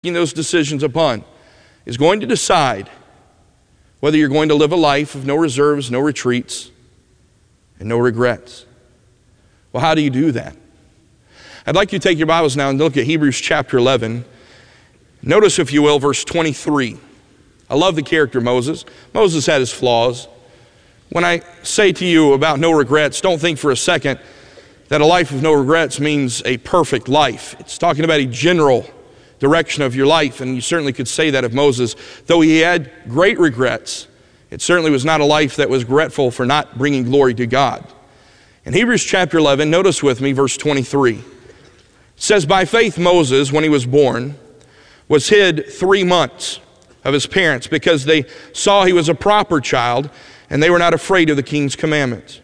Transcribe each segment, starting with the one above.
making those decisions upon is going to decide whether you're going to live a life of no reserves, no retreats, and no regrets. Well, how do you do that? I'd like you to take your Bibles now and look at Hebrews chapter 11. Notice, if you will, verse 23. I love the character of Moses. Moses had his flaws. When I say to you about no regrets, don't think for a second that a life of no regrets means a perfect life. It's talking about a general direction of your life, and you certainly could say that of Moses. Though he had great regrets, it certainly was not a life that was regretful for not bringing glory to God. In Hebrews chapter 11, notice with me verse 23. It says, "By faith Moses, when he was born, was hid 3 months of his parents, because they saw he was a proper child, and they were not afraid of the king's commandments.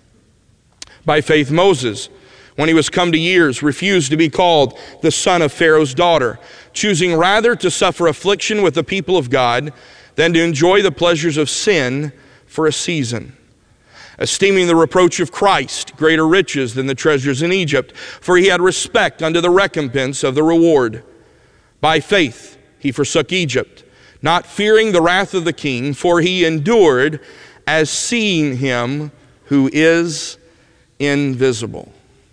By faith Moses, when he was come to years, refused to be called the son of Pharaoh's daughter, choosing rather to suffer affliction with the people of God than to enjoy the pleasures of sin for a season, esteeming the reproach of Christ greater riches than the treasures in Egypt, for he had respect unto the recompense of the reward. By faith he forsook Egypt, not fearing the wrath of the king, for he endured as seeing him who is invisible."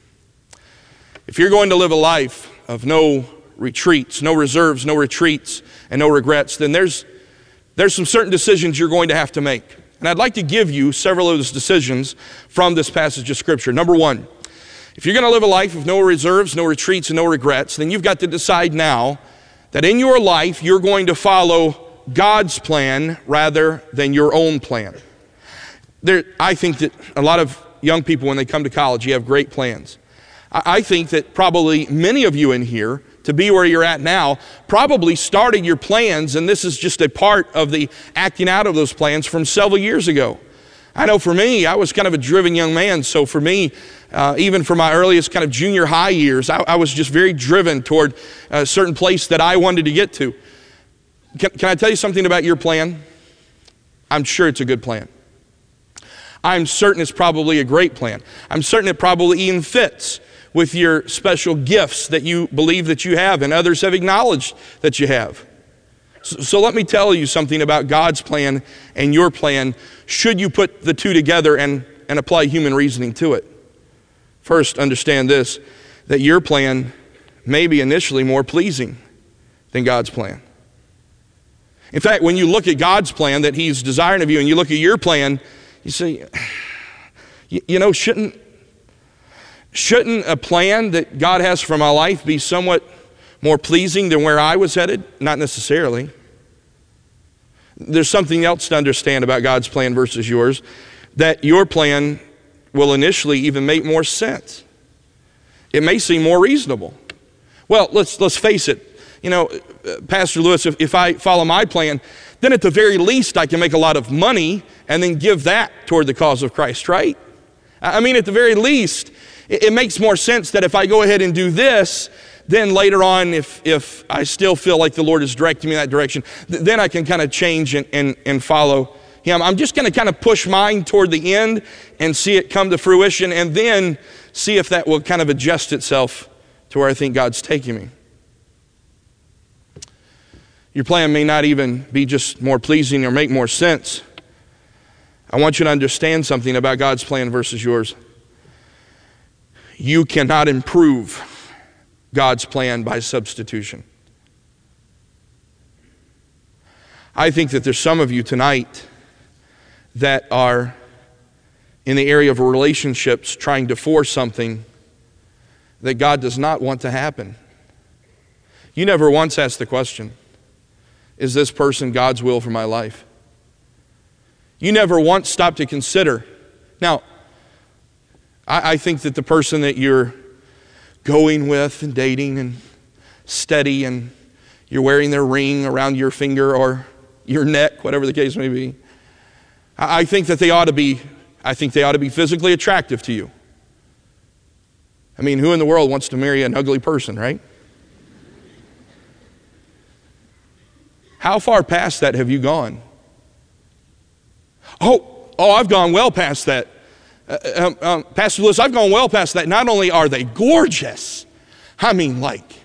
If you're going to live a life of no retreats, no reserves, no retreats, and no regrets, then there's some certain decisions you're going to have to make. And I'd like to give you several of those decisions from this passage of Scripture. Number one, if you're going to live a life of no reserves, no retreats, and no regrets, then you've got to decide now that in your life you're going to follow God's plan rather than your own plan. I think that a lot of young people, when they come to college, you have great plans. I think that probably many of you in here, to be where you're at now, probably started your plans, and this is just a part of the acting out of those plans from several years ago. I know for me, I was kind of a driven young man, so for me, even for my earliest kind of junior high years, I was just very driven toward a certain place that I wanted to get to. Can I tell you something about your plan? I'm sure it's a good plan. I'm certain it's probably a great plan. I'm certain it probably even fits with your special gifts that you believe that you have and others have acknowledged that you have. So let me tell you something about God's plan and your plan, should you put the two together and apply human reasoning to it. First, understand this, that your plan may be initially more pleasing than God's plan. In fact, when you look at God's plan that He's desiring of you and you look at your plan, you say, you know, shouldn't a plan that God has for my life be somewhat more pleasing than where I was headed? Not necessarily. There's something else to understand about God's plan versus yours, that your plan will initially even make more sense. It may seem more reasonable. Well, let's face it. You know, Pastor Lewis, if I follow my plan, then at the very least I can make a lot of money and then give that toward the cause of Christ, right? I mean, at the very least, it makes more sense that if I go ahead and do this, then later on, if I still feel like the Lord is directing me in that direction, then I can kind of change and follow Him. I'm just going to kind of push mine toward the end and see it come to fruition, and then see if that will kind of adjust itself to where I think God's taking me. Your plan may not even be just more pleasing or make more sense. I want you to understand something about God's plan versus yours. You cannot improve God's plan by substitution. I think that there's some of you tonight that are in the area of relationships trying to force something that God does not want to happen. You never once asked the question, is this person God's will for my life? You never once stopped to consider. Now, I think that the person that you're going with and dating and steady and you're wearing their ring around your finger or your neck, whatever the case may be, I think that they ought to be physically attractive to you. I mean, who in the world wants to marry an ugly person, right? How far past that have you gone? Oh, I've gone well past that. Pastor Lewis, I've gone well past that. Not only are they gorgeous, I mean like